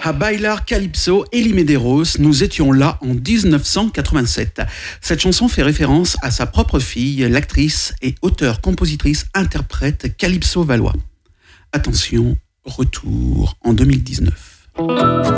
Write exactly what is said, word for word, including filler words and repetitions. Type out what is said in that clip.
à Bailar Calypso, Elie Medeiros, nous étions là en dix-neuf cent quatre-vingt-sept. Cette chanson fait référence à sa propre fille, l'actrice et auteure-compositrice-interprète Calypso Valois. Attention, retour en deux mille dix-neuf.